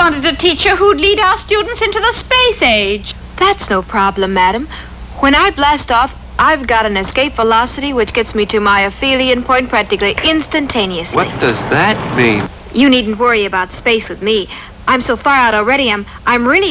wanted a teacher who'd lead our students into the space age. That's no problem, madam. When I blast off, I've got an escape velocity which gets me to my aphelion point practically instantaneously. What does that mean? You needn't worry about space with me. I'm so far out already, I'm really